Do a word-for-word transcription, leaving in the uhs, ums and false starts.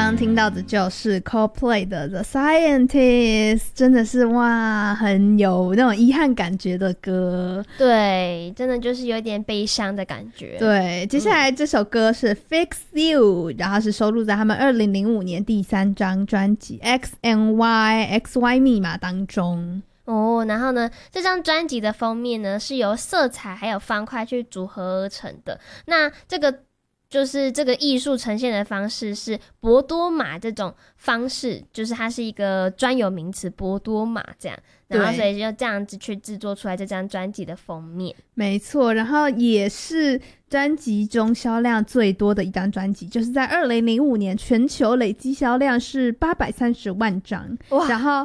刚刚听到的就是 Coldplay 的 The Scientist， 真的是哇很有那种遗憾感觉的歌。 对，真的就是有点悲伤的感觉。 对，接下来这首歌是 Fix You、嗯、然后是收录在他们二零零五年第三张专辑 X and Y X Y 密码当中。 哦，然后呢，这张专辑的封面呢是由色彩还有方块去组合而成的。那这个就是这个艺术呈现的方式是波多玛这种方式，就是它是一个专有名词波多玛这样，然后所以就这样子去制作出来这张专辑的封面。没错，然后也是专辑中销量最多的一张专辑，就是在二零零五年全球累积销量是八百三十万张，然后